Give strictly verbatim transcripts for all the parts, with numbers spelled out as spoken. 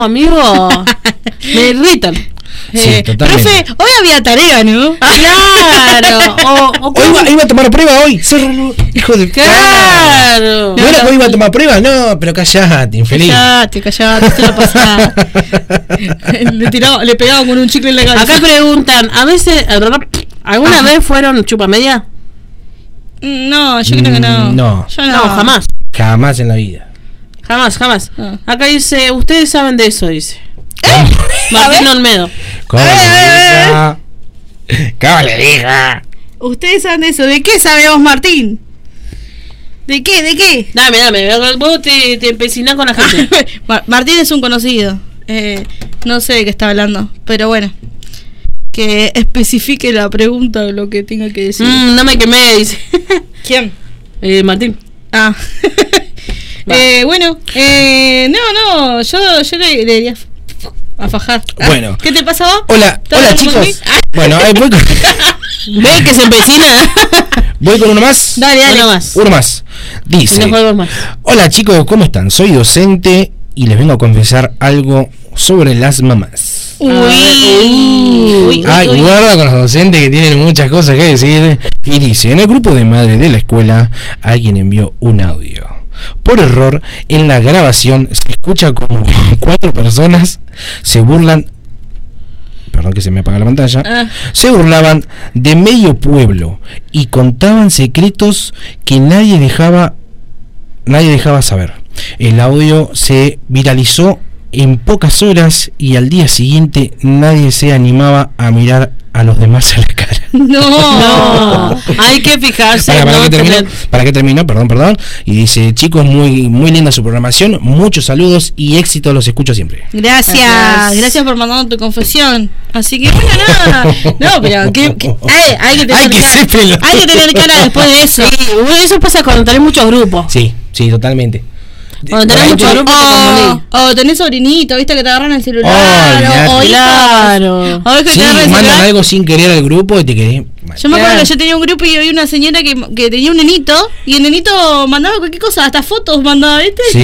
amigo, me irritan. Sí, eh, totalmente. Profe, hoy había tarea, ¿no? Claro. O, o Hoy iba, iba a tomar prueba hoy. Cérralo, hijo de... Claro. ¿No era que hoy iba a tomar prueba? No, pero callate, infeliz. Callate, callate, esto no pasa. le, tiraba, le pegaba con un chicle en la cabeza. Acá preguntan, a veces, ¿alguna Ajá. vez fueron chupamedia? No, yo creo que no. Mm, no. Yo no. No, jamás. Jamás en la vida. Jamás, jamás. Ah. Acá dice, ustedes saben de eso, dice. Martín Olmedo. ¿Cómo le diga? ¿Cómo le diga? Ustedes saben de eso. ¿De qué sabemos, Martín? ¿De qué? ¿De qué? Dame, dame, vos te, te empecinás con la gente. Ma- Martín es un conocido. Eh, no sé de qué está hablando, pero bueno. Que especifique la pregunta o lo que tenga que decir. Mm, no me quemé, dice. ¿Quién? Eh, Martín. Ah. eh, bueno, eh, no, no, yo, yo le, le diría a fajar. Ah, Bueno. ¿qué te pasa vos? Hola, ¿Estás hola con chicos. mí? Ah. Bueno, eh, voy, con, ¿Ves que se empecina? voy con uno más. Dale, dale. Uno más. Uno más. Dice: Y no juegos más. hola chicos, ¿cómo están? Soy docente y les vengo a confesar algo sobre las mamás. Uy, Uy, uy, Ay, uy. guarda con los docentes que tienen muchas cosas que decir. Y dice: en el grupo de madres de la escuela alguien envió un audio. Por error, en la grabación se escucha como cuatro personas se burlan. Perdón que se me apaga la pantalla. Ah. Se burlaban de medio pueblo y contaban secretos que nadie dejaba nadie dejaba saber. El audio se viralizó en pocas horas y al día siguiente nadie se animaba a mirar a los demás a la cara. No. No, hay que fijarse. Para, para, no que termino, tener- para que termino, perdón, perdón. Y dice: chicos, muy muy linda su programación, muchos saludos y éxito, los escucho siempre. Gracias, Gracias. gracias por mandarnos tu confesión. Así que bueno, nada. No, pero ¿qué, qué? Hay, hay que tener Hay que cara. ser pelotudo. Hay que tener cara después de eso. Sí, eso pasa cuando tenés muchos grupos. Sí, sí, totalmente. Cuando Por tenés muchos ejemplo, grupos te O, confundís. o tenés sobrinito, viste que te agarran el celular. Oh, o, o hijos. Claro. O ves que sí, te agarran el mandan celular. algo sin querer al grupo y te quedé. Yo me acuerdo Claro. que yo tenía un grupo y había una señora que, que tenía un nenito y el nenito mandaba cualquier cosa, hasta fotos mandaba, ¿viste? Sí.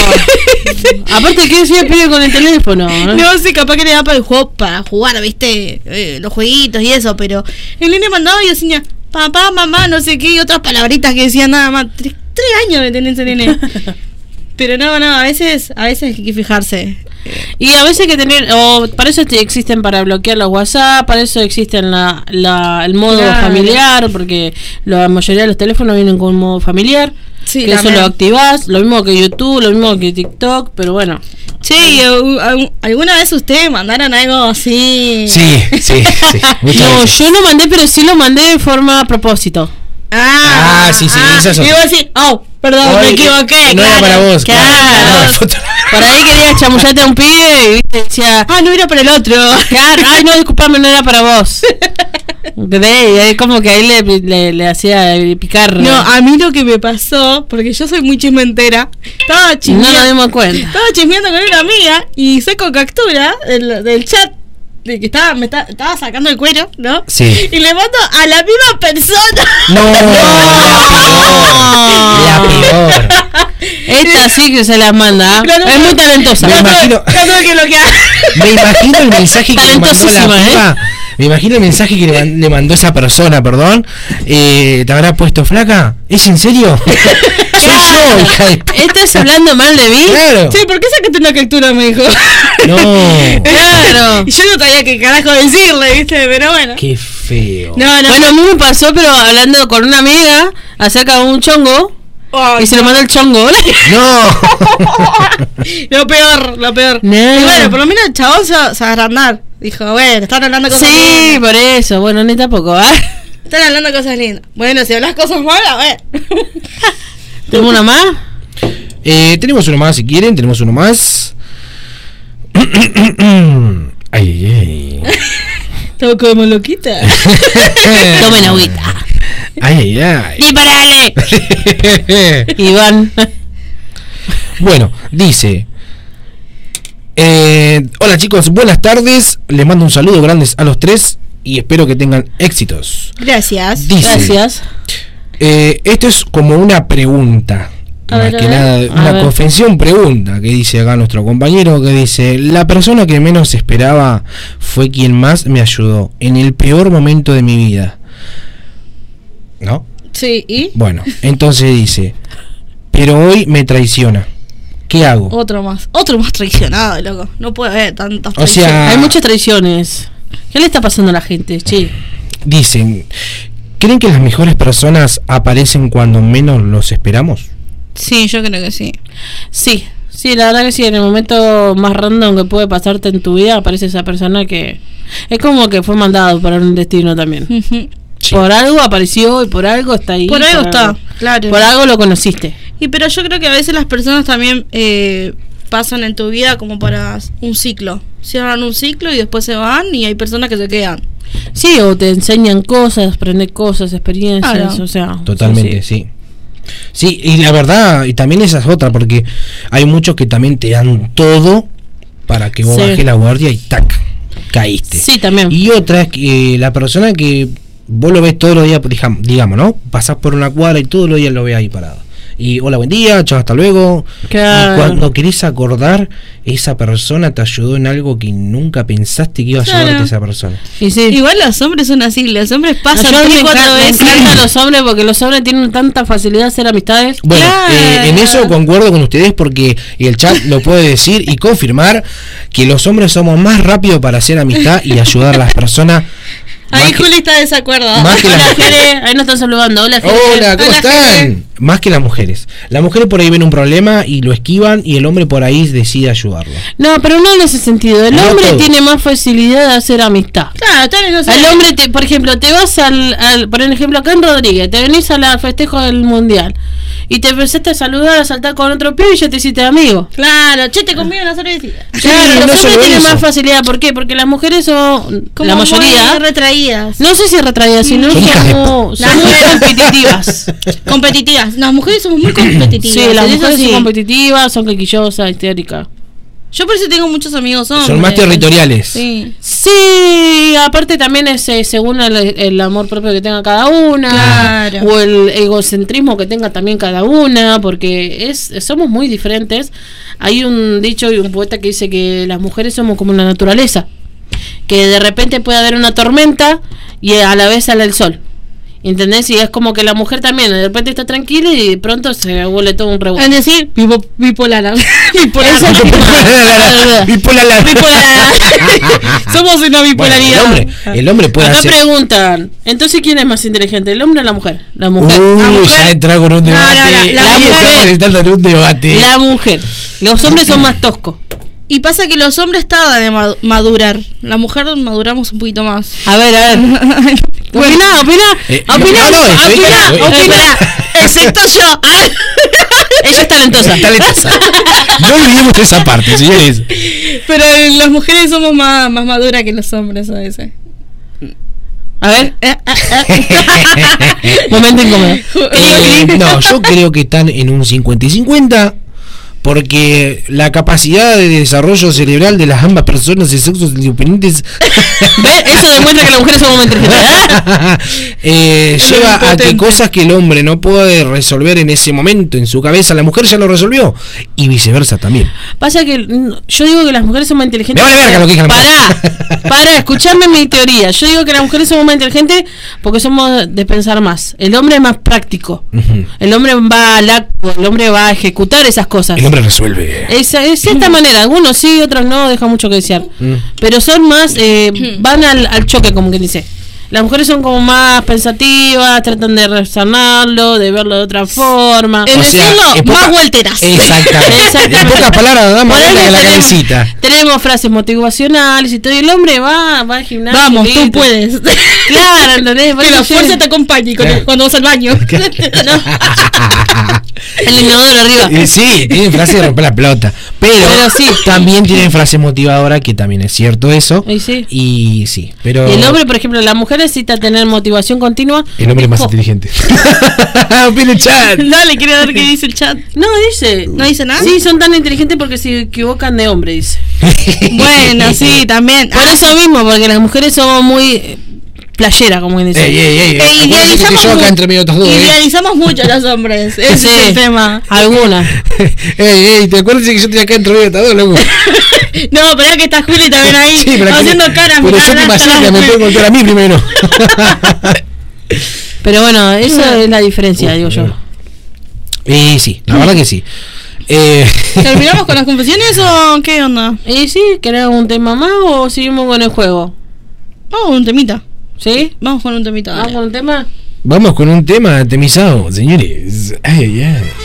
No. Aparte, ¿qué decía el pibe con el teléfono? ¿no? No sé, capaz que le daba para el juego, para jugar, ¿viste? Eh, los jueguitos y eso, pero el nene mandaba y decía, papá, mamá, no sé qué, y otras palabritas que decían nada más. Tres, tres años de tener ese nene. Pero no, no, a veces, a veces hay que fijarse. Y a veces hay que tener, o para eso te existen para bloquear los WhatsApp, para eso existen la, la, el modo Claro. familiar, porque la mayoría de los teléfonos vienen con un modo familiar, Sí, que eso también. lo activás, lo mismo que YouTube, lo mismo que TikTok, pero bueno. Che, ¿y, uh, uh, ¿alguna vez ustedes mandaron algo así? Sí, sí, sí. Muchas No, veces. yo no mandé, pero sí lo mandé de forma a propósito. Ah, Ah, sí, sí, ah, esa es y otra. vos decís, oh, perdón, Ay, me equivoqué. no era claro, para vos, claro. no, la foto- Por ahí quería chamullarte a un pibe y viste, decía, Ah, no era para el otro. claro, ay no, disculpame, no era para vos. ¿Entendés? Es como que ahí le, le, le hacía picar. No, a mí lo que me pasó, porque yo soy muy chismentera, estaba no chismeando, nos dimos cuenta. estaba chismeando con una amiga y saco captura del, del chat de que estaba, me está- estaba sacando el cuero, ¿no? Sí. Y le mando a la misma persona. No, la peor. Esta sí que se la manda. No, no, es no. muy talentosa. Me Ya tuve- imagino- ya tuve que bloquear. Me imagino el mensaje que le mandó la Talentosísima, piba. Me imagino el mensaje que le, man- le mandó esa persona, perdón. Eh, ¿Te habrá puesto flaca? ¿Es en serio? Soy yo, hija de p- ¿Estás hablando mal de mí? Claro. Sí, ¿por qué sacaste una captura? Me dijo. No. Claro. Y yo no sabía qué carajo decirle, ¿viste? Pero bueno. Qué feo. No, no. Bueno, a mí me pasó, pero hablando con una amiga acerca de un chongo. Ay, Y se lo mandó el chongo. No. Lo peor, lo peor. No. Y bueno, por lo menos el chabón se, se agarró a andar. Dijo, bueno, están hablando cosas Sí, lindas. por eso. Bueno, ni tampoco. ¿Ah? Están hablando cosas lindas. Bueno, si hablas cosas malas, bueno. ¿Tengo una más? Eh, tenemos uno más si quieren, tenemos uno más. Ay, ay, ay. Estamos como loquita. Tomen agüita. Ay, ay, ay. ¡Disparale! Iván. Bueno, dice: eh, hola chicos, buenas tardes. Les mando un saludo grandes a los tres y espero que tengan éxitos. Gracias. Dice: Gracias. eh, esto es como una pregunta. A más ver, a que ver, nada, a una ver. confesión pregunta que dice acá nuestro compañero, que dice: la persona que menos esperaba fue quien más me ayudó en el peor momento de mi vida. ¿No? Sí, ¿y? Bueno, entonces dice: pero hoy me traiciona. ¿Qué hago? Otro más. Otro más traicionado, loco. No puede haber tantas O sea, traiciones. Hay muchas traiciones. ¿Qué le está pasando a la gente, che? Dicen: ¿creen que las mejores personas aparecen cuando menos los esperamos? Sí, yo creo que sí. Sí, sí, la verdad que sí, en el momento más random que puede pasarte en tu vida aparece esa persona que es como que fue mandado para un destino también. Ujú. Sí. Por algo apareció y por algo está ahí. Por algo está, claro. Por algo lo conociste. Y pero yo creo que a veces las personas también eh, pasan en tu vida como para un ciclo. Cierran un ciclo y después se van y hay personas que se quedan. Sí, o te enseñan cosas, aprendes cosas, experiencias, Claro. o sea. Totalmente, sí, sí. Sí, y la verdad, y también esa es otra, porque hay muchos que también te dan todo para que vos Sí. bajes la guardia y tac, caíste. Sí, también. Y otra es que eh, la persona que vos lo ves todos los días, digamos, digamos, ¿no? Pasás por una cuadra y todos los días lo ves ahí parado. Y hola, buen día, chao, hasta luego. Claro. Y cuando querés acordar, esa persona te ayudó en algo que nunca pensaste que iba a Claro. ayudarte esa persona. Y sí. Igual los hombres son así, los hombres No, pasan yo tres, me, cuatro encanta, me veces. encantan los hombres porque los hombres tienen tanta facilidad de hacer amistades. Bueno, Claro. eh, en eso concuerdo con ustedes porque el chat lo puede decir y confirmar que los hombres somos más rápidos para hacer amistad y ayudar a las personas. Ahí más que- Juli está de desacuerdo. más que Hola, las- Jere, ahí nos están saludando. Hola, Jere. Hola, ¿cómo Hola, están? Jere. Más que las mujeres. Las mujeres por ahí ven un problema y lo esquivan y el hombre por ahí decide ayudarlo. No, pero no en ese sentido. El No hombre todos. tiene más facilidad de hacer amistad. Claro, tal vez no sé. El hombre, te, por ejemplo, te vas al, al, por ejemplo, acá en Rodríguez, te venís al festejo del mundial y te empezaste a saludar, a saltar con otro pibe y ya te hiciste amigo. Claro, che, te conviene una cervecita. Claro, no los solo hombres tienen eso. más facilidad. ¿Por qué? Porque las mujeres son, Como la muy mayoría, retraídas. no sé si retraídas, sino Son son, hijas de muy- La son muy mujer- competitivas. Competitivas. Las mujeres somos muy competitivas. Sí, las en eso mujeres sí. son competitivas, son quisquillosas, histéricas. Yo por eso tengo muchos amigos hombres. Son más territoriales. Sí. Sí, aparte también es eh, según el, el amor propio que tenga cada una, Claro. o el egocentrismo que tenga también cada una, porque es somos muy diferentes. Hay un dicho y un poeta que dice que las mujeres somos como una naturaleza, que de repente puede haber una tormenta y a la vez sale el sol. ¿Entendés? Y es como que la mujer también de repente está tranquila y de pronto se vuelve todo un revuelo. Es decir, bipo- bipolar. bipolar. Esa- Bipolar. Bipolar. Somos una Bueno, el bipolaridad. hombre, el hombre puede Acá hacer. preguntan, entonces ¿quién es más inteligente, el hombre o la mujer? La mujer. Uy, La mujer- ya entra con un No, no, debate. la- la Ahí mujer- estamos entrando en un debate. La mujer. Los hombres son más toscos. Y pasa que los hombres tardan en ma- madurar. La mujer maduramos un poquito más. A ver, a ver. Opina, opina, Eh, opina, no, no, estoy- opina, estoy- opina. Excepto yo. Ella es talentosa. Talentosa. No olvidemos esa parte, señores. Pero las mujeres somos más, más maduras que los hombres a veces. A ver, Eh, eh, eh. momento incómodo. Eh, no, yo creo que están en un cincuenta y cincuenta. Porque la capacidad de desarrollo cerebral de las ambas personas de sexos independientes ¿Ves? Eso demuestra que las mujeres somos más inteligentes. eh, Es lleva a que impotente. cosas que el hombre no puede resolver en ese momento en su cabeza, la mujer ya lo resolvió. Y viceversa también. Pasa que mm, yo digo que las mujeres son más inteligentes. Me vale verga lo que diga la mujer. Pará, pará, escuchame mi teoría. Yo digo que las mujeres somos más inteligentes porque somos de pensar más. El hombre es más práctico. Ujú. El hombre va al acto, el hombre va a ejecutar esas cosas. El hombre resuelve. Esa, es de esta manera, algunos sí, otros no, deja mucho que desear. Mm. Pero son más, eh, van al, al choque, como quien dice. Las mujeres son como más pensativas, tratan de razonarlo, de verlo de otra forma. En O sea, decirlo, en poca- más vuelteras. Exactamente. Exactamente. En pocas palabras, damos Por vuelta eso en la tenemos- cabecita. Tenemos frases motivacionales y todo, y el hombre va, va al gimnasio. Vamos, tú listo. puedes. Claro, ¿entendés? Por Que eso la yo- fuerza te acompañe con- Claro. cuando vas al baño. El inodoro arriba. Eh, sí, tienen frase de romper la pelota. Pero, Pero sí. también tienen frase motivadora, que también es cierto eso. Y sí. Y sí, pero. Y el hombre, por ejemplo, la mujer necesita tener motivación continua. El hombre es más Oh. inteligente. Opina el chat. Dale, quiero ver qué dice el chat. No, dice. ¿No dice nada? Sí, son tan inteligentes porque se equivocan de hombre, dice. Bueno, sí, también. Por Ah, eso mismo, porque las mujeres somos muy... eh, playera, como dice. Ey, ey, ey. Eh, acuérdense que idealizamos, estoy yo acá mu- entre medio de estos dos, ¿eh? idealizamos mucho a los hombres. Ese Sí, es el tema. algunas. Ey, ey, ¿te acuerdas que yo estoy acá entre medio de estos dos, loco? No, pero es que está Juli también ahí Sí, pero haciendo que- caras. pero yo mirando te hasta imaginas, las me pueden mujeres. golpear a mí primero. Pero bueno, esa es la diferencia, digo yo. Y sí, la verdad que sí. Eh, ¿Terminamos con las confesiones o qué onda? ¿Y sí? ¿Querés un tema más o seguimos con el juego? Vamos con un temita. ¿Sí? Vamos con un temita. ¿Vamos dale. con un tema? Vamos con un tema temizado, señores. Ay, ay.